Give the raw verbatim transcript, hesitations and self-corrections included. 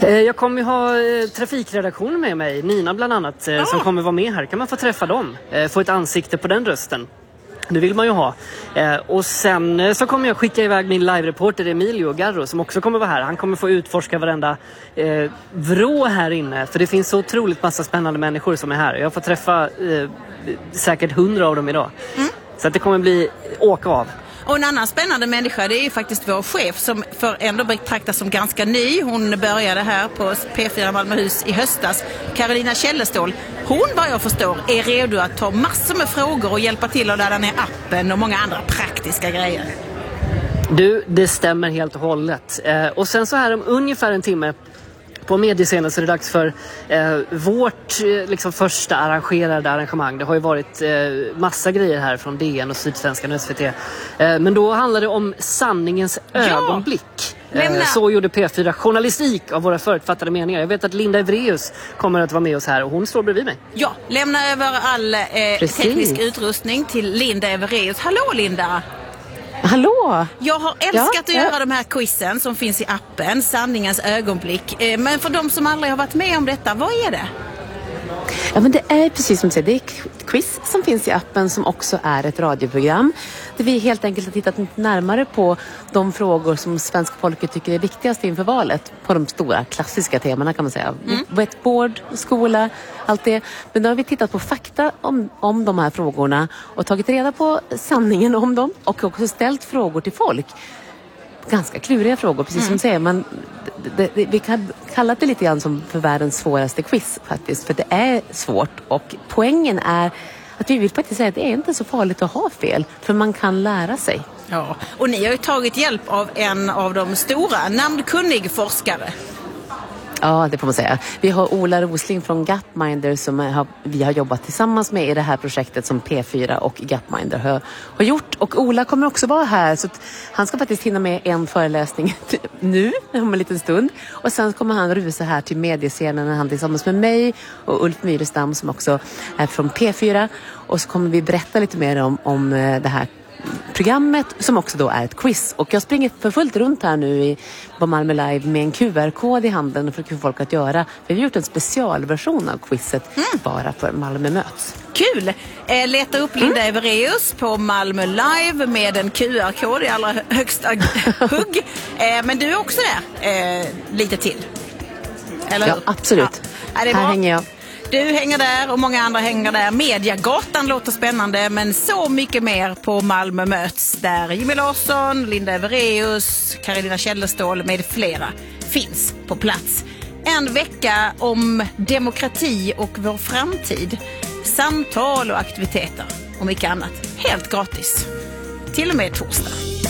Jag kommer ju ha trafikredaktionen med mig, Nina bland annat, ah. som kommer vara med här. Kan man få träffa dem, få ett ansikte på den rösten. Det vill man ju ha. Eh, och sen så kommer jag skicka iväg min live-reporter Emilio Garro som också kommer vara här. Han kommer få utforska varenda eh, vrå här inne. För det finns så otroligt massa spännande människor som är här. Jag får träffa eh, säkert hundra av dem idag. Mm. Så att det kommer bli åka av. Och en annan spännande människa, det är ju faktiskt vår chef som för ändå betraktas som ganska ny. Hon började här på P fyra Malmöhus i höstas. Carolina Källestål, hon vad jag förstår är redo att ta massor med frågor och hjälpa till att ladda ner appen och många andra praktiska grejer. Du, det stämmer helt och hållet. Eh, och sen så här om ungefär en timme på mediescenen så är det dags för eh, vårt eh, liksom första arrangerade arrangemang. Det har ju varit eh, massa grejer här från D N och Sydsvenskan och S V T. Eh, men då handlar det om sanningens ja. ögonblick. Eh, så gjorde P fyra journalistik av våra förutfattade meningar. Jag vet att Linda Evreus kommer att vara med oss här och hon står bredvid mig. Ja, lämna över all eh, teknisk utrustning till Linda Evreus. Hallå Linda! Hallå! Jag har älskat ja, att göra ja. de här quizen som finns i appen, sanningens ögonblick. Men för de som aldrig har varit med om detta, vad är det? Ja, men det är precis som du säger, det är ett quiz som finns i appen som också är ett radioprogram. Där vi helt enkelt har tittat närmare på de frågor som svenska folket tycker är viktigast inför valet. På de stora klassiska temana kan man säga. Mm. Whiteboard, skola, allt det. Men då har vi tittat på fakta om, om de här frågorna och tagit reda på sanningen om dem. Och också ställt frågor till folk. Ganska kluriga frågor, precis mm. som du säger. Men det, det, vi kan kalla det lite grann som för världens svåraste quiz faktiskt. För det är svårt och poängen är att vi vill faktiskt säga att det är inte så farligt att ha fel. För man kan lära sig. Ja, och ni har ju tagit hjälp av en av de stora, namnkunnig forskare. Ja, det får man säga. Vi har Ola Rosling från Gapminder som har, vi har jobbat tillsammans med i det här projektet som P fyra och Gapminder har, har gjort. Och Ola kommer också vara här så att han ska faktiskt hinna med en föreläsning nu om en liten stund. Och sen kommer han rusa här till mediescenen när han tillsammans med mig och Ulf Myrestam som också är från P fyra. Och så kommer vi berätta lite mer om, om det här programmet som också då är ett quiz. Och jag springer för fullt runt här nu i, på Malmö Live med en Q R-kod i handen för att få folk att göra. Vi har gjort en specialversion av quizet mm. bara för Malmö möts. Kul! Eh, leta upp Linda mm. Evreus på Malmö Live med en Q R-kod i allra högsta hugg. Eh, men du är också där eh, lite till. Eller ja, hur? absolut. Ja. Här bra? hänger jag. Du hänger där och många andra hänger där. Mediagatan låter spännande, men så mycket mer på Malmö möts där Jimmy Larsson, Linda Evreus, Carolina Källestål med flera finns på plats. En vecka om demokrati och vår framtid. Samtal och aktiviteter och mycket annat. Helt gratis. Till och med torsdag.